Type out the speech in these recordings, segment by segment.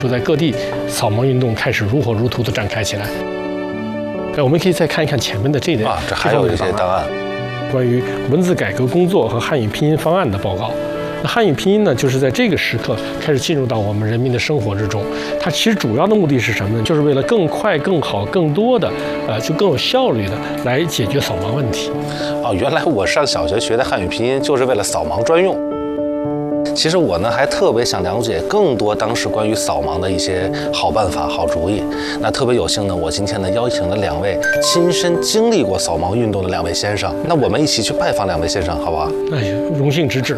就在各地扫盲运动开始如火如荼地展开起来。我们可以再看一看前面的这点啊，这还有一些档案， 关于文字改革工作和汉语拼音方案的报告。那汉语拼音呢，就是在这个时刻开始进入到我们人民的生活之中。它其实主要的目的是什么呢？就是为了更快、更好、更多的，就更有效率的来解决扫盲问题。 哦，原来我上小学学的汉语拼音就是为了扫盲专用。其实我呢还特别想了解更多当时关于扫盲的一些好办法、好主意。那特别有幸呢，我今天呢邀请了2位亲身经历过扫盲运动的2位先生。那我们一起去拜访2位先生，好不好？ 哎呀，荣幸之至。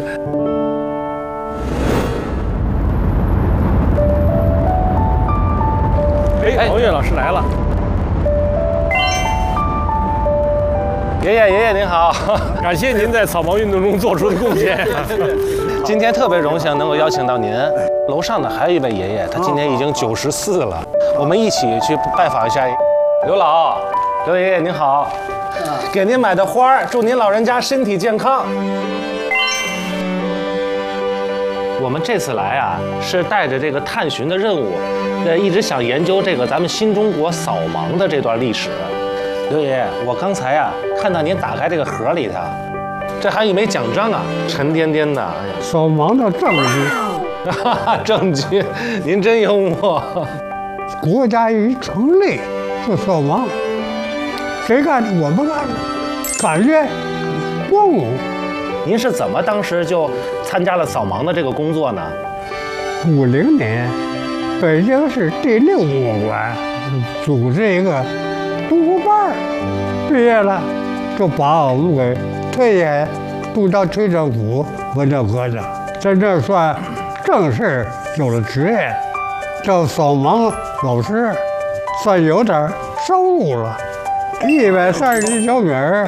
王岳老师来了。 爷爷您好， 感谢您在扫盲运动中做出的贡献。 今天特别荣幸能够邀请到您。楼上呢还有一位爷爷，他今年已经94了，我们一起去拜访一下刘爷爷您好，给您买的花，祝您老人家身体健康。我们这次来啊，是带着这个探寻的任务，一直想研究这个咱们新中国扫盲的这段历史。刘爷爷，我刚才啊看到您打开这个盒里头，这还有一枚奖章啊，沉甸甸的。哎呀， 扫盲的证据， 证据，您真幽默。 国家一成立就扫盲，谁干我们干，感觉光荣。 您是怎么当时就参加了扫盲的这个工作呢 ？50年，北京市第6博物馆组织一个读书班，毕业了就把我们给推荐督到区政府文政科的，在这算正式有了职业，叫扫盲老师，算有点收入了，131小米。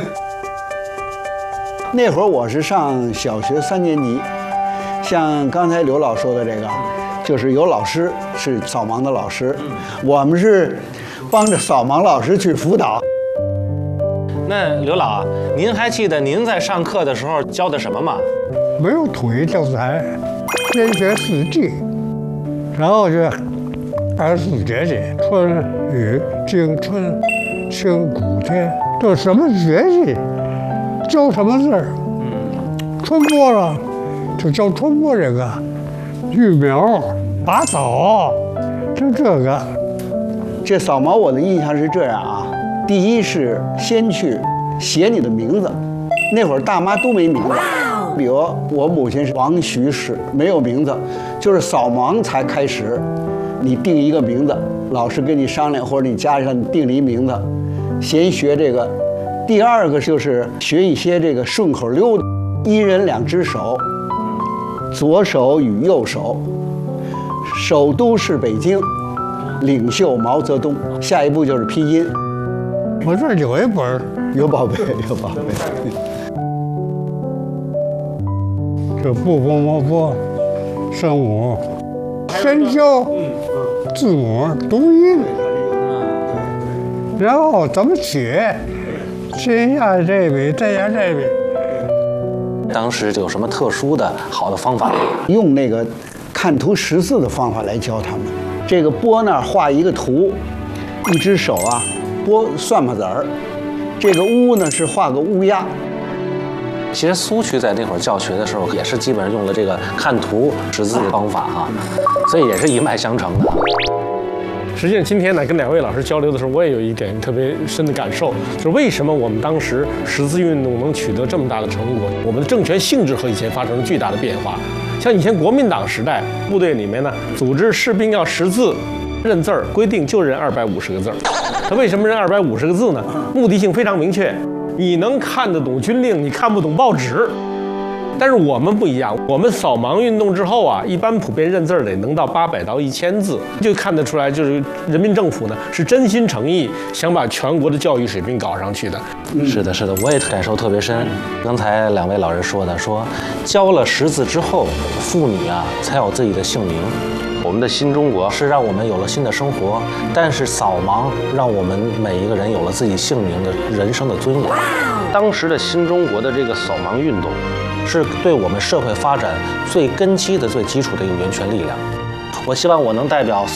那会儿我是上小学3年级，像刚才刘老说的这个，就是有老师是扫盲的老师，我们是帮着扫盲老师去辅导。 那刘老，您还记得您在上课的时候教的什么吗？ 没有统一教材，先学4季，然后就24节气：春、雨、惊、春、秋、谷、天，这什么节气教什么字儿。春播了就教春播这个，育苗、拔草，就这个。 这扫盲我的印象是这样啊，第一是先去写你的名字，那会儿大妈都没名字，比如我母亲是王徐氏，没有名字，就是扫盲才开始，你定一个名字，老师跟你商量，或者你家上定了一名字，先学这个。第二个就是学一些这个顺口溜，一人2只手，左手与右手，首都是北京，领袖毛泽东。下一步就是拼音。 我这儿有一本， 有宝贝，有宝贝。 这不不摸摸，声母，先教字母读音，然后怎么写，先下这笔，再下这笔。 当时有什么特殊的好的方法？ 用那个看图识字的方法来教他们。这个拨那儿画一个图，一只手啊拨蒜盘子儿，这个乌呢是画个乌鸦。 其实苏区在那会儿教学的时候，也是基本上用了这个看图识字的方法哈，所以也是一脉相承的。 实际上，今天呢，跟2位老师交流的时候，我也有一点特别深的感受，就是为什么我们当时识字运动能取得这么大的成果？我们的政权性质和以前发生了巨大的变化。像以前国民党时代，部队里面呢，组织士兵要识字、认字儿，规定就认250个字儿。他为什么认250个字呢？目的性非常明确，你能看得懂军令，你看不懂报纸。但是我们不一样，我们扫盲运动之后啊，一般普遍认字得能到800到1000字，就看得出来，就是人民政府呢是真心诚意想把全国的教育水平搞上去的。 是的，是的，我也感受特别深。刚才2位老人说的，说教了识字之后，妇女啊才有自己的姓名。我们的新中国是让我们有了新的生活，但是扫盲让我们每一个人有了自己姓名的人生的尊严。当时的新中国的这个扫盲运动，是对我们社会发展最根基的、最基础的一个源泉力量。 我希望我能代表